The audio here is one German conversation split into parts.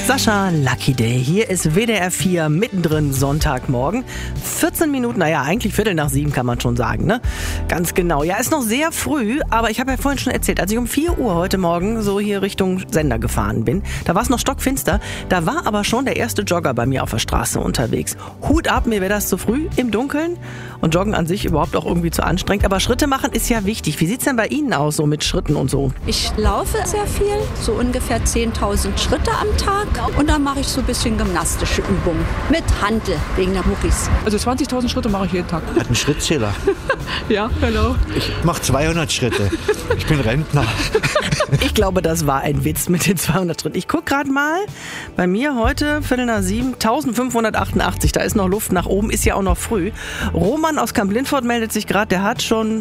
Sascha, Lucky Day. Hier ist WDR 4 mittendrin Sonntagmorgen. 14 Minuten, naja, eigentlich 6:15 kann man schon sagen, ne? Ganz genau. Ja, ist noch sehr früh, aber ich habe ja vorhin schon erzählt, als ich um 4 Uhr heute Morgen so hier Richtung Sender gefahren bin, da war es noch stockfinster, da war aber schon der erste Jogger bei mir auf der Straße unterwegs. Hut ab, mir wäre das zu früh im Dunkeln und Joggen an sich überhaupt auch irgendwie zu anstrengend, aber Schritte machen ist ja wichtig. Wie sieht's denn bei Ihnen aus, so mit Schritten und so? Ich laufe sehr viel, so ungefähr 10.000 Schritte am Tag. Und dann mache ich so ein bisschen gymnastische Übungen mit Hantel wegen der Muckis. Also 20.000 Schritte mache ich jeden Tag. Hat einen Schrittzähler. Ja, genau. Ich mache 200 Schritte. Ich bin Rentner. Ich glaube, das war ein Witz mit den 200 Schritten. Ich gucke gerade mal, bei mir heute 6:45, 1588, da ist noch Luft nach oben, ist ja auch noch früh. Roman aus Kamp-Lindfort meldet sich gerade, der hat schon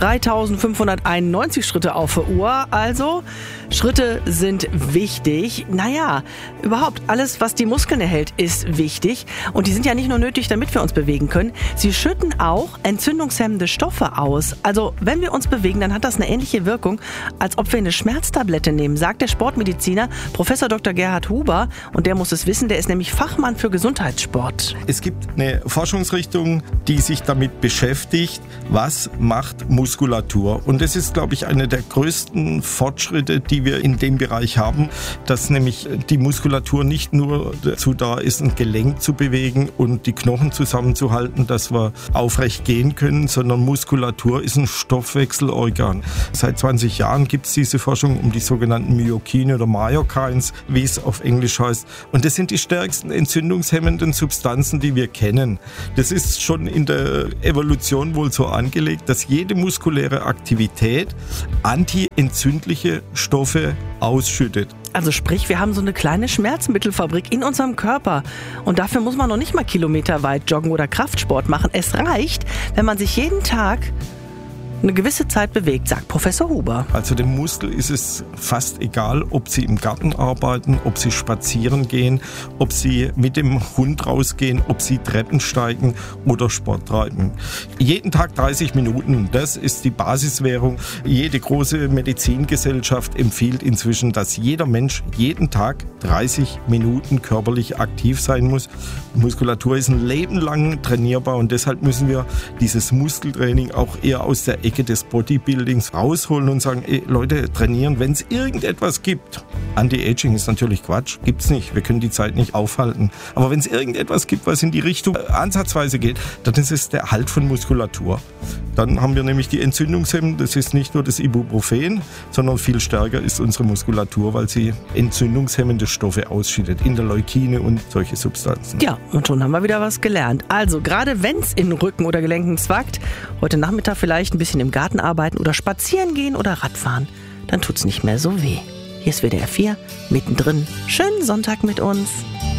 3.591 Schritte auf der Uhr. Also, Schritte sind wichtig. Naja, überhaupt alles, was die Muskeln erhält, ist wichtig. Und die sind ja nicht nur nötig, damit wir uns bewegen können. Sie schütten auch entzündungshemmende Stoffe aus. Also, wenn wir uns bewegen, dann hat das eine ähnliche Wirkung, als ob wir eine Schmerztablette nehmen, sagt der Sportmediziner Professor Dr. Gerhard Huber. Und der muss es wissen, der ist nämlich Fachmann für Gesundheitssport. Es gibt eine Forschungsrichtung, die sich damit beschäftigt, was macht Muskulatur. Und das ist, glaube ich, einer der größten Fortschritte, die wir in dem Bereich haben, dass nämlich die Muskulatur nicht nur dazu da ist, ein Gelenk zu bewegen und die Knochen zusammenzuhalten, dass wir aufrecht gehen können, sondern Muskulatur ist ein Stoffwechselorgan. Seit 20 Jahren gibt es diese Forschung um die sogenannten Myokine oder Myokines, wie es auf Englisch heißt. Und das sind die stärksten entzündungshemmenden Substanzen, die wir kennen. Das ist schon in der Evolution wohl so angelegt, dass jede muskuläre Aktivität antientzündliche Stoffe ausschüttet. Also sprich, wir haben so eine kleine Schmerzmittelfabrik in unserem Körper. Und dafür muss man noch nicht mal kilometerweit joggen oder Kraftsport machen. Es reicht, wenn man sich jeden Tag eine gewisse Zeit bewegt, sagt Professor Huber. Also dem Muskel ist es fast egal, ob sie im Garten arbeiten, ob sie spazieren gehen, ob sie mit dem Hund rausgehen, ob sie Treppen steigen oder Sport treiben. Jeden Tag 30 Minuten, das ist die Basiswährung. Jede große Medizingesellschaft empfiehlt inzwischen, dass jeder Mensch jeden Tag 30 Minuten körperlich aktiv sein muss. Muskulatur ist ein Leben lang trainierbar und deshalb müssen wir dieses Muskeltraining auch eher aus der Ecke des Bodybuildings rausholen und sagen, Leute, trainieren, wenn es irgendetwas gibt. Anti-Aging ist natürlich Quatsch, gibt's nicht. Wir können die Zeit nicht aufhalten. Aber wenn es irgendetwas gibt, was in die Richtung ansatzweise geht, dann ist es der Erhalt von Muskulatur. Dann haben wir nämlich die Entzündungshemmung. Das ist nicht nur das Ibuprofen, sondern viel stärker ist unsere Muskulatur, weil sie entzündungshemmende Stoffe ausschüttet, Interleukine und solche Substanzen. Ja, und schon haben wir wieder was gelernt. Also, gerade wenn es in Rücken oder Gelenken zwackt, heute Nachmittag vielleicht ein bisschen im Garten arbeiten oder spazieren gehen oder Radfahren, dann tut's nicht mehr so weh. Hier ist WDR 4, mittendrin. Schönen Sonntag mit uns.